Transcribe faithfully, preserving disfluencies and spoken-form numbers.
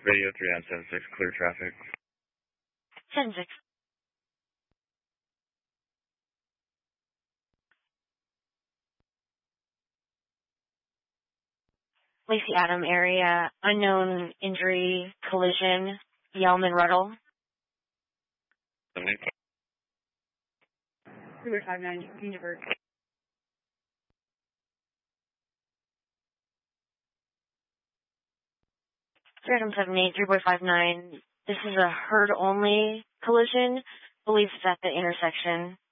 Radio three nine seven six, clear traffic. seven six. Lacey Adam area, unknown injury, collision, Yelman Ruddle. Three five nine, Universe. three seven eight, three five nine. This is a herd-only collision. Believe it's at the intersection.